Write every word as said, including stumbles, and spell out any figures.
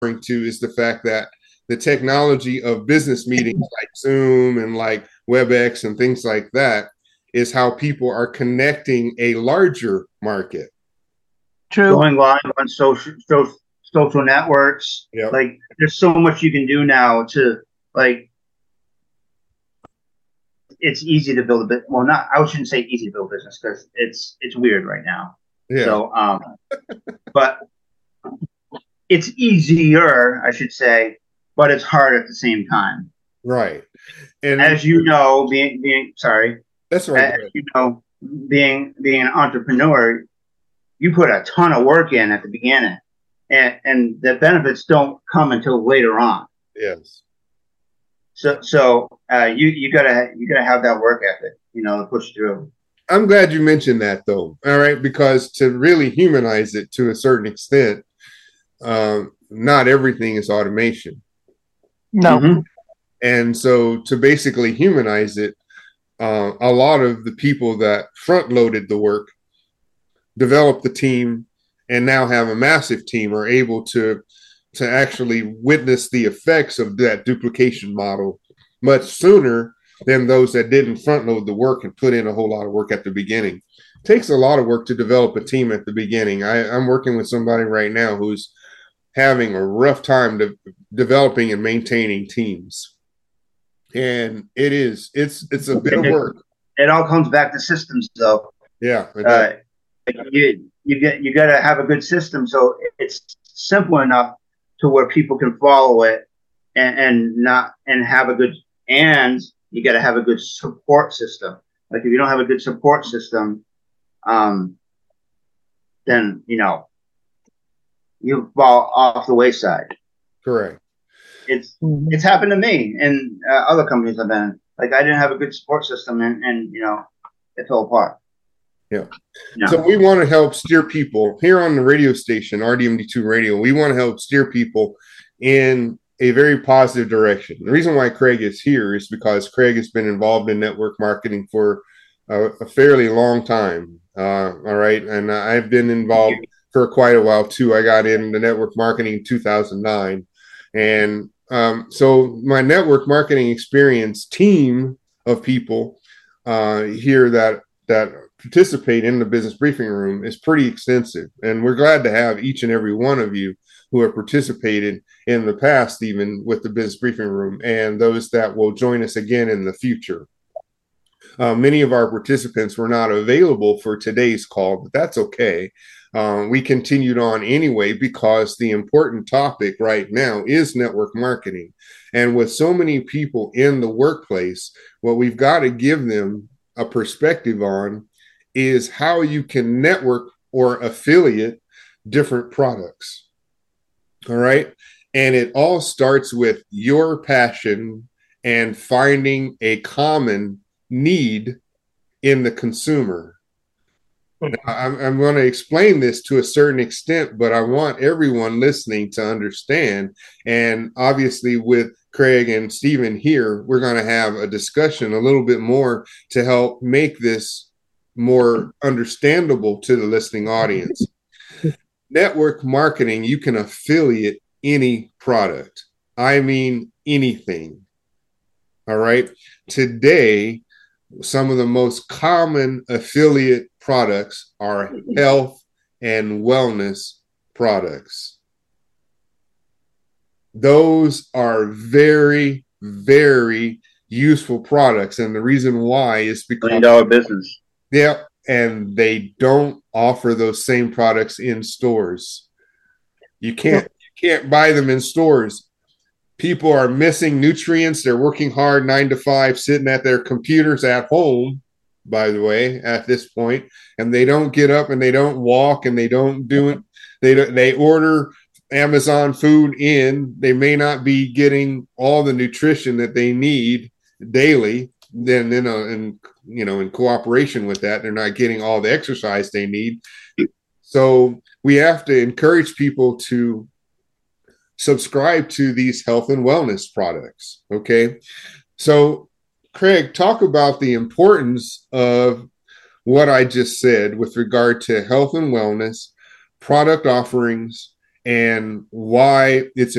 referring to is the fact that the technology of business meetings like Zoom and like WebEx and things like that is how people are connecting a larger market. True. Going live on social social, social networks. Yep. Like there's so much you can do now to like it's easy to build a bit. Well, not I shouldn't say easy to build a business because it's it's weird right now. Yeah. So um but it's easier, I should say, but it's hard at the same time. Right. And as you know, being being sorry. That's right. As you know, being being an entrepreneur, you put a ton of work in at the beginning, and and the benefits don't come until later on. Yes. So so uh, you you gotta you gotta have that work ethic, you know, to push through. I'm glad you mentioned that, though. All right, because to really humanize it to a certain extent, um, not everything is automation. No. Mm-hmm. And so to basically humanize it, uh, a lot of the people that front loaded the work, developed the team, and now have a massive team are able to to actually witness the effects of that duplication model much sooner than those that didn't front load the work and put in a whole lot of work at the beginning. It takes a lot of work to develop a team at the beginning. I, I'm working with somebody right now who's having a rough time de- developing and maintaining teams. And it is, it's, it's a bit of work. It all comes back to systems though. Yeah. Uh, you, you get, you got to have a good system. So it's simple enough to where people can follow it and, and not, and have a good, and you got to have a good support system. Like if you don't have a good support system, um, then, you know, you fall off the wayside. Correct. It's it's happened to me and uh, other companies I've been in. Like I didn't have a good support system, and, and you know, it fell apart. Yeah. No. So we want to help steer people here on the radio station, R D M D two Radio. We want to help steer people in a very positive direction. The reason why Craig is here is because Craig has been involved in network marketing for a, a fairly long time. Uh, all right. And I've been involved for quite a while too. I got into network marketing in two thousand nine. And um, so my network marketing experience team of people uh, here that that participate in the business briefing room is pretty extensive. And we're glad to have each and every one of you who have participated in the past, even with the business briefing room, and those that will join us again in the future. Uh, many of our participants were not available for today's call, but that's okay. Um, we continued on anyway because the important topic right now is network marketing. And with so many people in the workplace, what we've got to give them a perspective on is how you can network or affiliate different products. All right. And it all starts with your passion and finding a common need in the consumer. Now, I'm, I'm going to explain this to a certain extent, but I want everyone listening to understand. And obviously with Craig and Stephen here, we're going to have a discussion a little bit more to help make this more understandable to the listening audience. Network marketing, you can affiliate any product. I mean, anything. All right. Today, some of the most common affiliate products are health and wellness products. Those are very, very useful products. And the reason why is because million dollar business. Yeah. And they don't offer those same products in stores. You can't, you can't buy them in stores. People are missing nutrients. They're working hard nine to five, sitting at their computers at home, by the way, at this point, and they don't get up and they don't walk and they don't do it. They don't, they order Amazon food in. They may not be getting all the nutrition that they need daily. Then, you know, and you know, in cooperation with that, they're not getting all the exercise they need. So we have to encourage people to subscribe to these health and wellness products. Okay. So Craig, talk about the importance of what I just said with regard to health and wellness, product offerings, and why it's